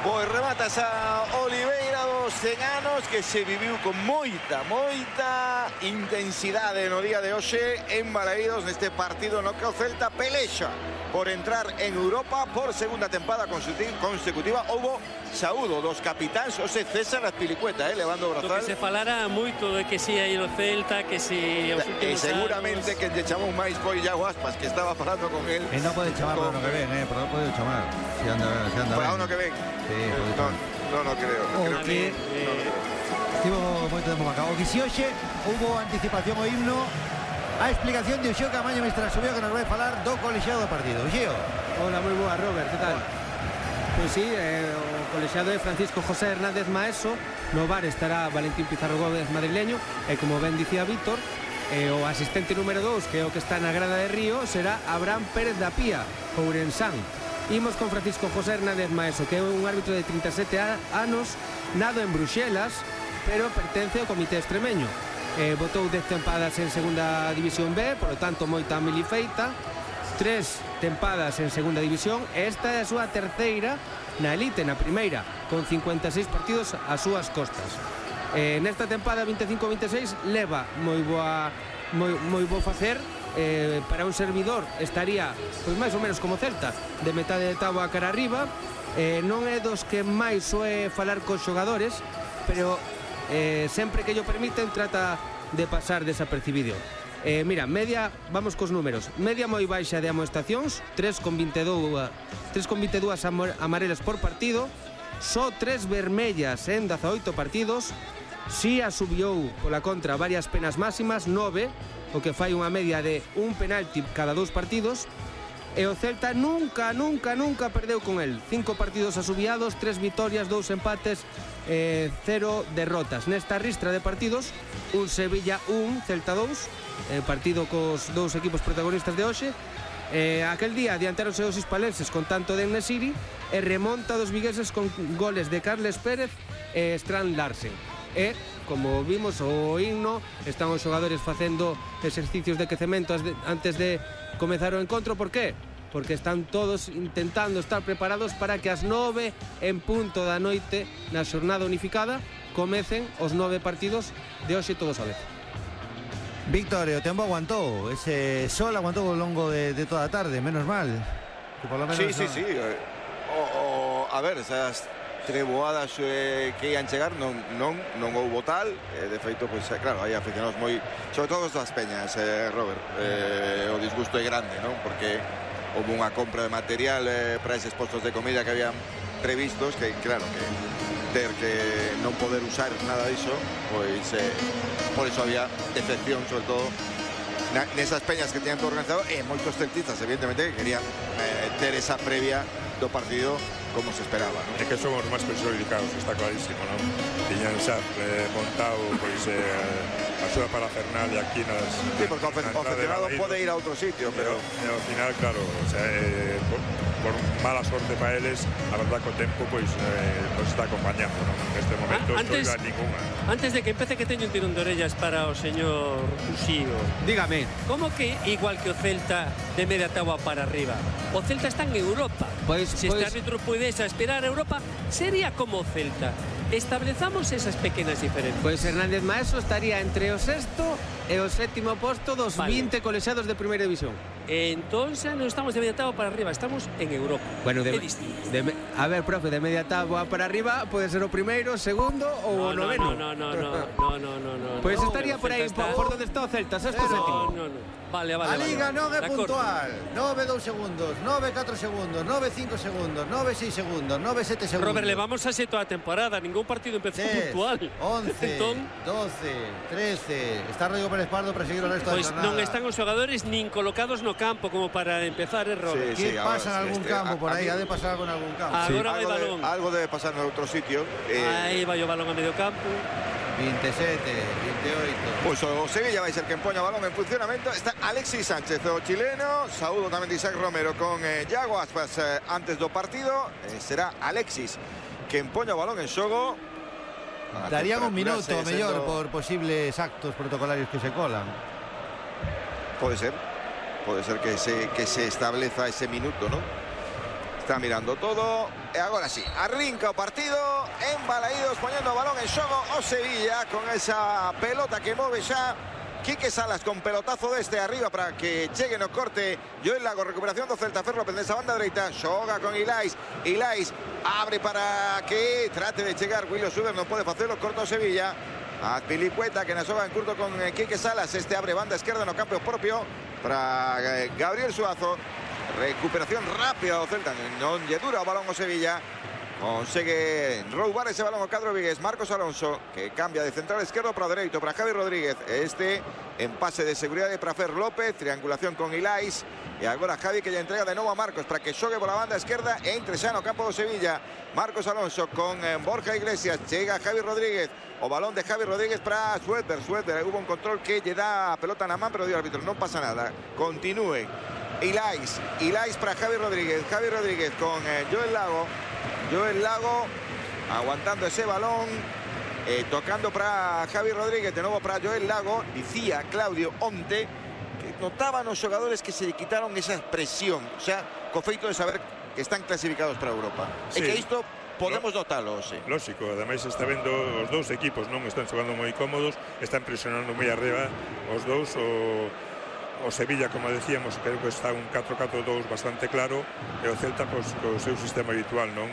Pois rematas a Oliveira dos 100 anos que se viviu con moita intensidade no día de hoxe en Balaídos neste partido no que o Celta pelexa por entrar en Europa por segunda tempada consecutiva. Houbo saúdo dos capitáns, José César Azpilicueta, levando o brazal. Que se falara moito de que si hai o Celta, que si os últimos seguramente anos... que lle chamou máis foi Iago Aspas, que estaba falando con él. E non pode chamar para o ano que ven, pero non pode chamar. Se anda para o ano que ven. Sí, non creo. Estivo moito tempo marcado. O que si hoxe hubo anticipación o himno. A explicación de Uxío Camaño Mestra Subió, que nos vai falar do colexiado do partido. Uxío. Hola, moi boa, Robert, que tal? Pois sí, o colexiado de Francisco José Hernández Maeso. No bar estará Valentín Pizarro Gómez madrileño. E como ben dicía Víctor, o asistente número 2, que é o que está na grada de Río, será Abraham Pérez da Pía, ourensán. Imos con Francisco José Hernández Maeso, que é un árbitro de 37 anos, nado en Bruxelas, pero pertence ao comité extremeño. Botou 10 tempadas en segunda división B, por lo tanto moita milifeita, 3 tempadas en segunda división, e esta é a súa terceira na elite, na primeira, con 56 partidos ás súas costas. Nesta tempada 25-26 leva moi bo facer. Para un servidor estaría pois máis ou menos como Celta, de metade de táboa cara arriba. Non é dos que máis soe falar cos xogadores, pero sempre que llo permiten trata de pasar desapercibido. Mira, media, vamos cos números. Media moi baixa de amoestacións, 3,22 amarelas por partido, só 3 vermellas en 18 partidos. Si asubiou pola contra varias penas máximas, 9, o que fai unha media de un penalti cada 2 partidos. E o Celta nunca perdeu con el. 5 partidos asubiados, 3 vitorias, 2 empates, 0 derrotas. Nesta ristra de partidos, un Sevilla 1, Celta 2, partido cos 2 equipos protagonistas de hoxe. Aquel día adiantaronse os hispalenses con tanto de En-Nesyri e remonta dos vigueses con goles de Carles Pérez e Strand Larsen. E, como vimos o himno, están os xogadores facendo exercicios de quecemento antes de comezar o encontro. Por qué? Porque están todos intentando estar preparados para que ás 9 en punto da noite, na xornada unificada, comecen os 9 partidos de hoxe todos a vez. Víctor, o tempo aguantou. Ese sol aguantou ao longo de toda a tarde, menos mal. Que por lo menos sí. A ver, esas treboadas que ian chegar non houbo tal. De feito, pois claro, hai aficionados moi, sobre todo das peñas, Robert, o disgusto é grande, non? Porque houve unha compra de material para eses postos de comida que habían previstos, que claro, que ter que non poder usar nada diso, pois por iso había decepción, sobre todo nesas peñas que tiñan todo organizado, e moitos celtistas, evidentemente, que querían ter esa previa do partido como se esperaba, non? É que son os máis perxudicados, está clarísimo, non? Tiñan xa montado pois a súa parafernalia aquí nas... Sí, porque o aficionado pode ir a outro sitio, pero ao final, claro, o sea, por mala sorte para eles, a verdad que o tempo pois nos está acompañando, non? Neste momento non iba ninguna. Antes de que empece, que teño un tirón de orellas para o señor Uxío. Dígame. Como que igual que o Celta de media táboa para arriba? O Celta está en Europa. Se este árbitro pudese aspirar a Europa, sería como o Celta. Establezamos esas pequenas diferencias. Pois Hernández Maeso estaría entre o sexto e o sétimo posto dos 20 colexiados de primeira división. Entonces non estamos de media táboa para arriba, estamos en Europa. Bueno, a ver, profe, de media táboa para arriba pode ser o primeiro, segundo ou o noveno. No. Pois estaría por aí, por donde está o Celta, sexto, sétimo. No. Vale. A Liga non é puntual. 9-2 segundos, 9-4 segundos, 9-5 segundos, 9-6 segundos, 9-7 segundos. Robert, levamos así toda a temporada, ningún partido empezou 10, puntual. 11, 12, 13. Está Rodrigo Pérez Pardo para seguir o resto da jornada. Non están os xogadores nin colocados no campo como para empezar, Robert. Que pasa en algún campo por aí? Ha de pasar algo en algún campo. Agora vai balón. Algo debe pasar en outro sitio. Aí vai o balón a medio campo. 27, 28. Pois o Sevilla vai ser quen poña o balón en funcionamento. Está Alexis Sánchez, o chileno. Saúdo tamén de Isaac Romero con Iago Aspas antes do partido. Será Alexis quen poña o balón en xogo. Darían un minuto mellor por posibles actos protocolarios que se colan. Pode ser que se estableza ese minuto, ¿no? Está mirando todo. E agora sí, arrinca o partido en Balaídos, poñendo o balón en xogo o Sevilla con esa pelota que move xa Quique Salas con pelotazo deste arriba para que chegue no corte Joel Lago. Recuperación do Celta. Fer López nesa banda dereita, xoga con Ilais. Ilais abre para que trate de chegar Willo Suber, non pode facelo, corta o Sevilla. Azpilicueta que na xoga en curto con Quique Salas. Este abre banda esquerda no campo propio para Gabriel Suazo. Recuperación rápida do Celta, non lle dura o balón o Sevilla. Consigue roubar ese balón o Cadro Víguez. Marcos Alonso que cambia de central izquierdo para dereito para Javi Rodríguez. Este en pase de seguridade para Fer López. Triangulación con Ilais. E agora Javi que lle entrega de novo a Marcos para que xogue pola banda esquerda e entre xa no campo do Sevilla. Marcos Alonso con Borja Iglesias. Chega Javi Rodríguez. O balón de Javi Rodríguez para Suetber. Hubo un control que lle dá a pelota na man, pero dio o árbitro. Non pasa nada. Continúe. Ilais para Javi Rodríguez. Javi Rodríguez con Joel Lago. Joel Lago aguantando ese balón, tocando para Javi Rodríguez, de nuevo para Joel Lago. Dicía Claudio onte que notaban os xogadores que se quitaron esa presión, o sea, co feito de saber que están clasificados para Europa. Sí. E que isto podemos notalo, sí. Lógico, ademais está vendo os dous equipos, non están xogando moi cómodos, están presionando moi arriba os dous. O Sevilla, como decíamos, creo que está un 4-4-2 bastante claro, e o Celta, pois, co seu sistema habitual, non?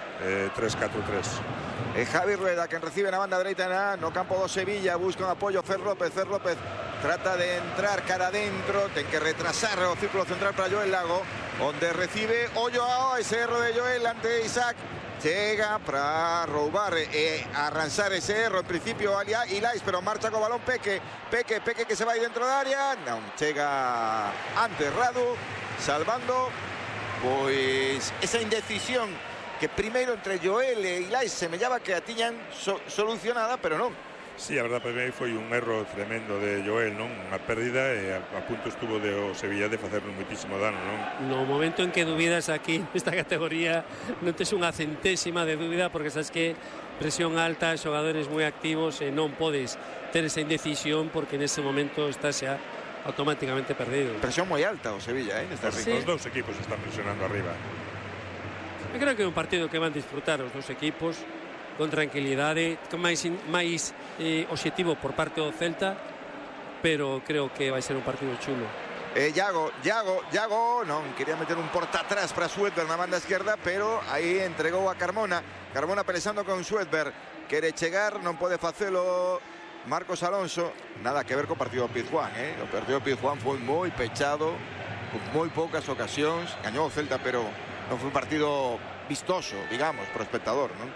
3-4-3. Javi Rueda, que recibe na banda dereita no campo do Sevilla, busca un apoio Fer López. Fer López trata de entrar cara adentro, ten que retrasar o círculo central para Joel Lago, onde recibe Ollo, ese erro de Joel ante Isaac. Chega para roubar e arranxar ese erro. En principio Ilais, pero marcha co balón Peque que se vai dentro da área. Non chega antes Radu, salvando pois esa indecisión que primeiro entre Joel e Ilais semellaba que a tiñan solucionada, pero non. Sí, a verdade, para mí foi un erro tremendo de Joel, non? Unha pérdida e a punto estuvo de o Sevilla de facernos moitísimo dano, non? No momento en que dubidas aquí nesta categoría non tes unha centésima de dúbida, porque sabes que presión alta, xogadores moi activos e non podes ter esa indecisión, porque nese momento estás xa automáticamente perdido. Presión moi alta o Sevilla, sí. Os dous equipos están presionando arriba. Eu creo que é un partido que van disfrutar os dous equipos con tranquilidade, con máis obxectivo por parte do Celta, pero creo que vai ser un partido chulo. Iago, non, quería meter un porta atrás para Suetber na banda esquerda, pero aí entregou a Carmona pelexando con Suetber, quere chegar, non pode facelo Marcos Alonso. Nada que ver co partido do Pizjuán, o partido do Pizjuán foi moi pechado, con moi poucas ocasións, gañou o Celta, pero non foi un partido vistoso, digamos, pro espectador, non?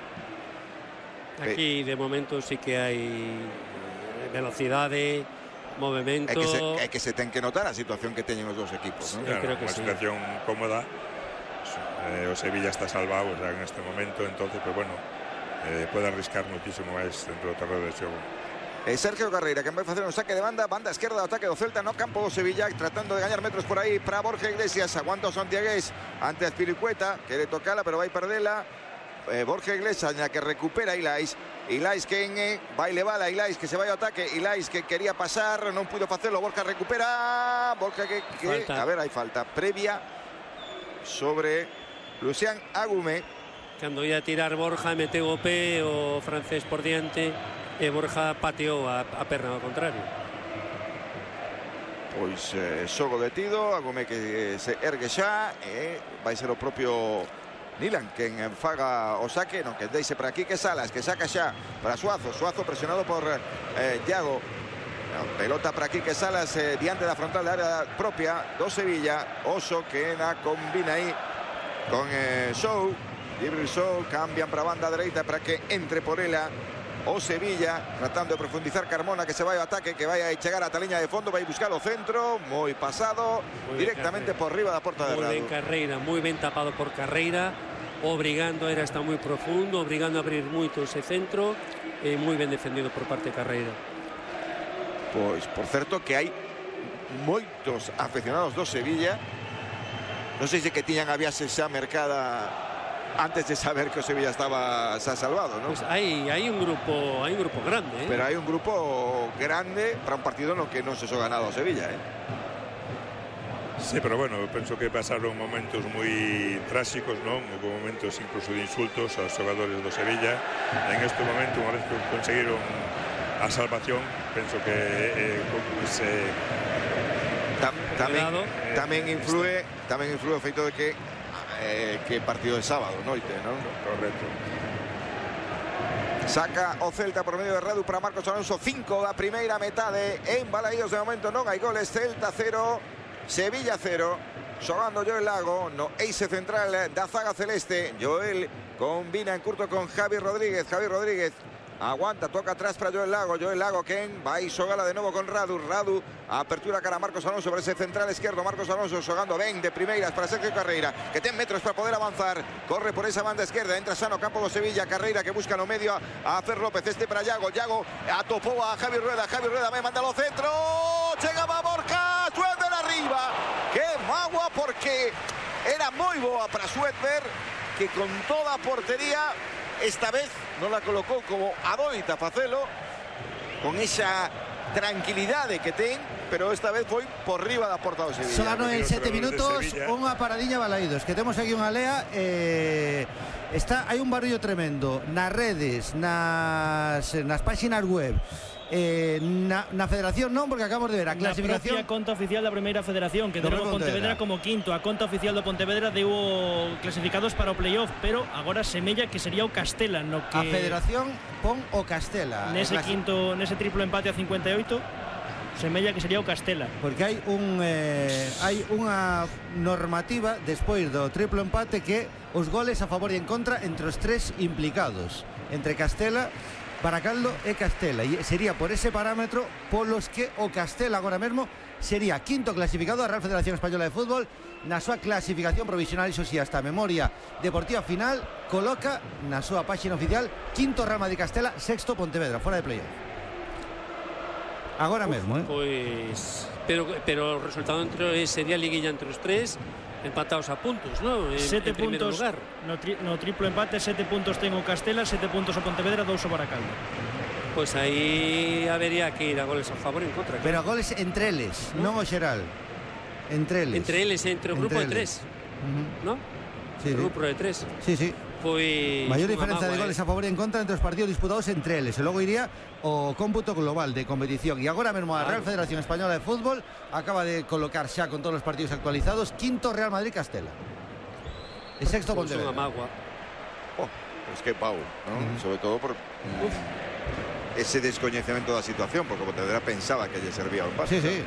Aquí de momento sí que hai velocidade, movimento. É que se ten que notar a situación que teñen os dous equipos, non? Claro, unha situación cómoda. O Sevilla está salvado en este momento, entonces, pues bueno, pode arriscar muchísimo máis dentro do terreno de xogo. Sergio Carreira, que vai facer un saque de banda esquerda do ataque do Celta no campo do Sevilla, tratando de gañar metros por aí para Borja Iglesias. Aguanta o santiagués ante Azpilicueta, quere tocala pero vai perdela. Borja Iglesias, que recupera Ilais que vai levar a Ilais, que se vai ao ataque. Ilais que quería pasar, non pudo facelo. Borja recupera, Borja que a ver, hai falta previa sobre Lucián Agumé. Cando ia tirar Borja, meteu o pé o francés por diante e Borja pateou a perna ao contrario. Pois xogo detido, Agumé que se ergue xa e vai ser o propio Nilan quen faga o saque, non que deixe para aquí que Salas, que saca xa para Suazo presionado por Iago. Pelota para aquí que Salas diante da frontal da área propia do Sevilla. Oso que na combina aí con Show, Libre Show, cambian para a banda dereita para que entre por ela o Sevilla, tratando de profundizar Carmona, que se vai ao ataque, que vai a chegar ata a liña de fondo, vai buscar o centro, moi pasado, directamente por riba da porta de Radu. Moi ben Carreira, moi ben tapado por Carreira, obrigando a era está moi profundo, obrigando a abrir moito ese centro, e moi ben defendido por parte de Carreira. Pois, por certo, que hai moitos aficionados do Sevilla, non sei se que tiñan a viaxe xa mercada antes de saber que o Sevilla estaba salvado, ¿no? Pues hai un grupo grande, Pero hai un grupo grande para un partido no que non se xoga nada o Sevilla, Sí, pero bueno, penso que pasaron momentos moi tráxicos, non? Houve momentos incluso de insultos aos xogadores do Sevilla. En este momento, unha vez que conseguiron a salvación, penso que tamén influe o feito de que partido de sábado noite, non? Correcto. Saca o Celta por medio de Radu para Marcos Alonso. 5 da primeira metade en Balaídos. De momento non hai goles. Celta 0, Sevilla 0. Xogando Joel Lago no eixe central da zaga celeste. Joel combina en curto con Javi Rodríguez. Javi Rodríguez aguanta, toca atrás para Joel Lago quen vai xogala de novo con Radu. Apertura cara a Marcos Alonso por ese central izquierdo. Marcos Alonso xogando ben de primeiras para Sergio Carreira, que ten metros para poder avanzar. Corre por esa banda izquierda, entra sano campo do Sevilla. Carreira que busca no medio a Fer López, este para Yago atopou a Javi Rueda vai mandar ao centro. Chegaba Borja, Schwedberg arriba. Que magua, porque era moi boa para Schwedberg, que con toda a portería esta vez non la colocou como adoita facelo, con esa tranquilidade que ten, pero esta vez foi por riba da porta do Sevilla. Sogaron en 7 minutos unha paradiña Balaídos, que temos aquí unha lea. Hai un barullo tremendo nas redes, nas páxinas web. Na federación non, porque acabamos de ver a clasificación. A conta oficial da primeira federación, que deu a Pontevedra como quinto. A conta oficial do Pontevedra deu clasificados para o playoff, pero agora semella que sería o Castela no que a federación pon o Castela nese triplo empate a 58. Semella que sería o Castela, porque hai unha normativa despois do triplo empate que os goles a favor e en contra entre os tres implicados, entre Castela, Baracaldo e Castela, e sería por ese parámetro polos que o Castela agora mesmo sería quinto clasificado. A Real Federación Española de Fútbol na súa clasificación provisional, iso si, hasta a memoria deportiva final, coloca na súa páxina oficial quinto Real Madrid Castela, sexto Pontevedra, fora de playoff agora mesmo, Pois, pero o resultado sería liguilla entre os tres, empatados a puntos, ¿no? 7 puntos lugar. No triplo empate, 7 puntos ten o Castela, 7 puntos o Pontevedra, 2 o Baracaldo. Pues aí habería que ir a goles a favor e en contra. Pero a goles entre eles, non o xeral. Entre eles. Entre o grupo de 3. ¿No? Sí, o grupo de 3. Sí. Pois maior diferencia de goles a favor e en contra entre os partidos disputados entre eles, e logo iría o cómputo global de competición. E agora mesmo a Real Federación Española de Fútbol acaba de colocar xa con todos os partidos actualizados quinto Real Madrid Castela e sexto Pontevedra. Unha magua. Pues que pau, ¿no? Sobre todo por ese descoñecemento da situación, porque Pontevedra pensaba que lle servía o empate. Sí,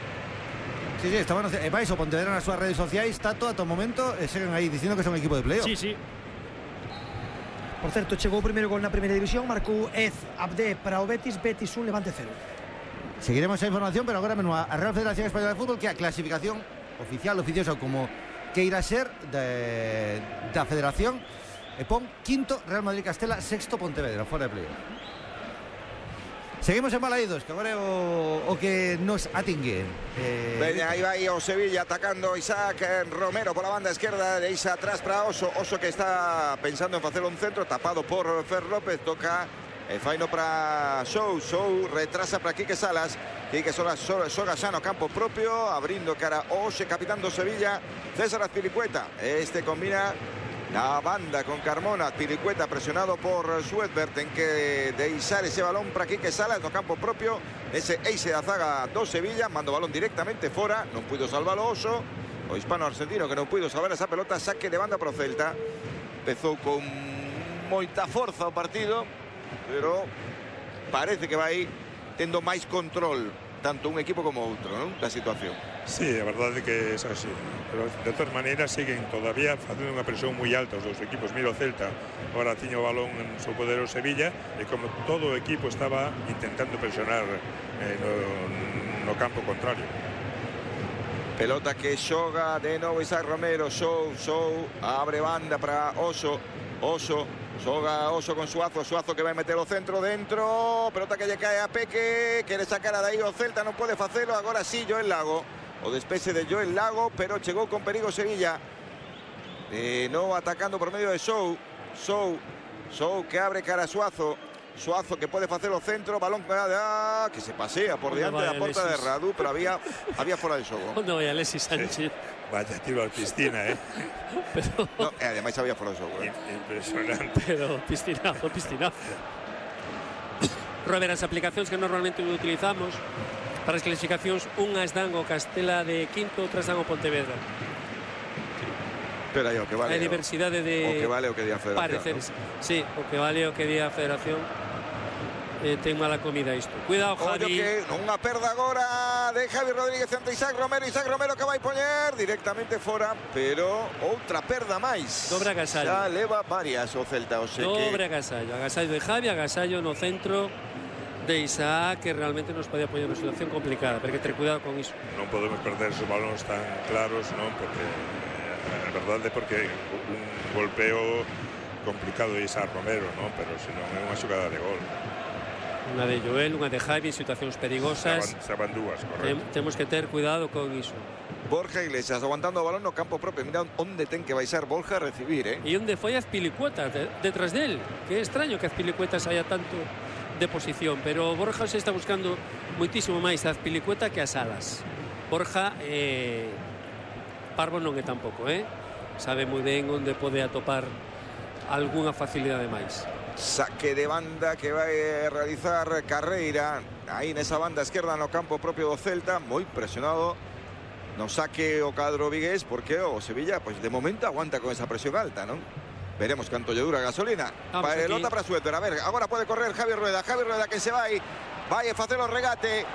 estaban vais o Pontevedra nas súas redes sociais, tato ata o momento e seguen aí dicindo que son equipo de playoff. Sí. Por certo, chegou o primeiro gol na primeira división, marcou Ez Abde para o Betis 1, Levante 0. Seguiremos esa información, pero agora mesmo a Real Federación Española de Fútbol, que a clasificación oficiosa como queira ser da federación, e pon quinto Real Madrid Castela, sexto Pontevedra, fora de playoff. Seguimos en Balaídos, que agora é o que nos atingue. Veña, aí vai o Sevilla atacando Isaac Romero pola banda esquerda, deixa atrás para Oso que está pensando en facer un centro, tapado por Fer López, toca e faino para Sou retrasa para Quique Salas xoga xa no campo propio, abrindo cara Oxe, capitán do Sevilla, César Azpilicueta, este combina na banda con Carmona. Pilicueta presionado por Schwedberg, ten que deixar ese balón para Quique Salas no campo propio, ese eixe da zaga do Sevilla, manda o balón directamente fora, non puido salvar o Oso, o hispano-argentino que non puido salvar esa pelota, saque de banda pro Celta. Empezou con moita forza o partido, pero parece que vai tendo máis control tanto un equipo como outro, non? Da situación. Sí, a verdade que é así, pero de todas maneiras siguen todavía facendo unha presión moi alta os dos equipos. Mira o Celta, agora tiña o balón en seu poder o Sevilla, e como todo o equipo estaba intentando presionar no campo contrario. Pelota que xoga de novo Isaac Romero, Sou abre banda para Oso xoga Oso con Suazo que vai meter o centro dentro, pelota que lle cae a Peque, quere sacar a aí o Celta, non pode facelo, agora sí Joel Lago, o despexe de Joel Lago, pero chegou con perigo Sevilla, non atacando por medio de Sou que abre cara a Suazo, Suazo que puede hacer o centro, balón que se pasea por diante da porta de Radu, pero había fora de xogo. No vai Alexis Sánchez. Vaya tiro al piscina, Pero... No, ademais había fora de xogo. Impresionante. Pero piscinazo. Robert, as aplicacións que normalmente utilizamos para as clasificacións, unhas dan o Castela de quinto, outras dan o Pontevedra. Pero aí o que vale. Hai diversidade de o que vale o que di a Federación. Pareceres. ¿No? Sí, o que vale o que di a Federación. Ten mala comida isto. Cuidado, Javi. Ollo que unha perda agora de Javi Rodríguez ante Isaac Romero que vai poñer directamente fora, pero outra perda máis. Dobre agasallo. Xa leva varias o Celta, o sei que... Dobre agasallo de Javi, agasallo no centro de Isaac, que realmente nos podía poñer unha situación complicada, pero que ter cuidado con iso. Non podemos perder esos balóns tan claros, non? Porque a verdade é porque un golpeo complicado de Isaac Romero, non? Pero senón é unha xogada de gol. Unha de Joel, unha de Javi, situacións perigosas. Se van dúas, correcto. Temos que ter cuidado con iso. Borja Iglesias aguantando o balón no campo propio. Mira onde ten que baixar Borja a recibir, E onde foi Azpilicueta detrás del. Que é extraño que Azpilicueta saia tanto de posición, pero Borja se está buscando moitísimo máis a Azpilicueta que as alas. Borja parvo non é tampouco, sabe moi ben onde pode atopar algunha facilidade máis. Saque de banda que vai realizar Carreira aí nesa banda esquerda no campo propio do Celta, moi presionado no saque o cadro vigués, porque o Sevilla pois de momento aguanta con esa presión alta, non? Veremos canto lle dura a gasolina. Pelota para Suéter, a ver, agora pode correr Javi Rueda que se vai a facer o regate.